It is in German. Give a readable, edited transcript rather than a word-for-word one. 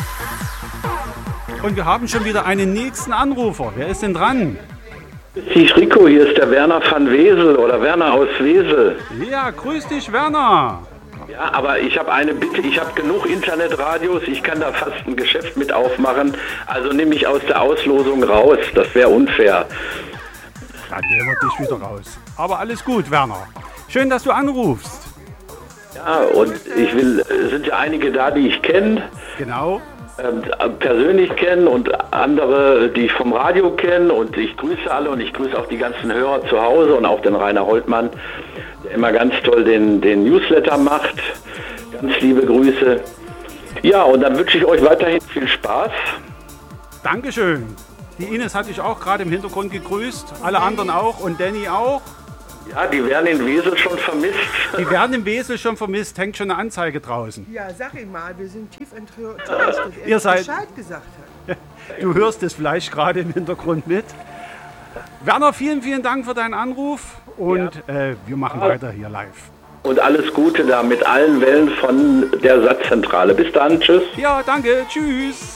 Und wir haben schon wieder einen nächsten Anrufer. Wer ist denn dran? Ich Rico, hier ist der Werner van Wesel oder Werner aus Wesel. Ja, grüß dich, Werner. Ja, aber ich habe eine Bitte, ich habe genug Internetradios, ich kann da fast ein Geschäft mit aufmachen, also nimm mich aus der Auslosung raus, das wäre unfair. Dann nehmen wir dich wieder raus. Aber alles gut, Werner. Schön, dass du anrufst. Ja, und sind ja einige da, die ich kenne. Genau. Persönlich kennen und andere, die ich vom Radio kenne, und ich grüße alle und ich grüße auch die ganzen Hörer zu Hause und auch den Rainer Holtmann, der immer ganz toll den Newsletter macht. Ganz liebe Grüße. Ja, und dann wünsche ich euch weiterhin viel Spaß. Dankeschön. Die Ines hatte ich auch gerade im Hintergrund gegrüßt, alle anderen auch und Danny auch. Ja, die werden in Wesel schon vermisst. Die werden im Wesel schon vermisst, hängt schon eine Anzeige draußen. Ja, sag ihm mal, wir sind tief enttäuscht, dass Ihr er seid- Bescheid gesagt hat. Du hörst es vielleicht gerade im Hintergrund mit. Werner, vielen, vielen Dank für deinen Anruf und wir machen weiter hier live. Und alles Gute da mit allen Wellen von der Satzzentrale. Bis dann, tschüss. Ja, danke, tschüss.